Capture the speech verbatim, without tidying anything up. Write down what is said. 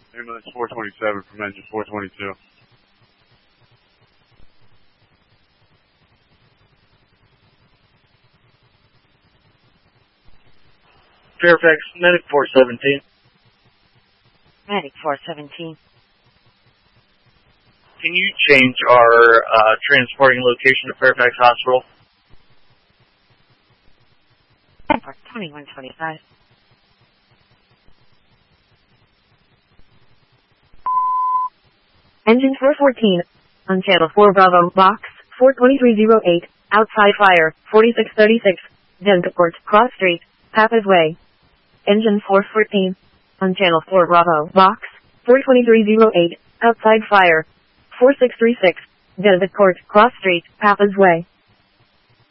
Ambulance four twenty-seven from engine four twenty-two. Fairfax, Medic four seventeen. Medic four seventeen. Can you change our uh, transporting location to Fairfax Hospital? twenty-one twenty-five. Engine four fourteen. On channel four Bravo, box four twenty-three oh eight. Outside fire, forty-six thirty-six. Denverport, Cross Street, Papa's Way. Engine four fourteen. On channel four Bravo, box four twenty-three oh eight. Outside fire, four six three six. Denverport, Cross Street, Papa's Way.